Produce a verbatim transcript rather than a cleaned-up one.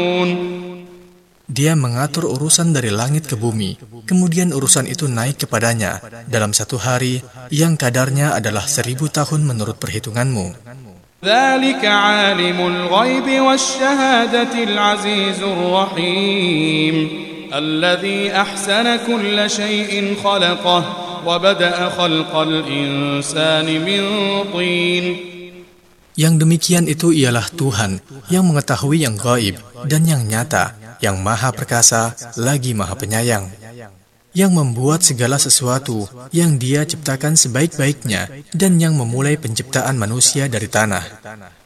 Dia mengatur urusan dari langit ke bumi, kemudian urusan itu naik kepadanya dalam satu hari yang kadarnya adalah seribu tahun menurut perhitunganmu. ذلك عالم الغيب والشهادة العزيز الرحيم الذي أحسن كل شيء خلقه وبدأ خلق الإنسان من طين. Yang demikian itu ialah Tuhan yang mengetahui yang gaib dan yang nyata, yang maha perkasa lagi maha penyayang, yang membuat segala sesuatu yang Dia ciptakan sebaik-baiknya dan yang memulai penciptaan manusia dari tanah.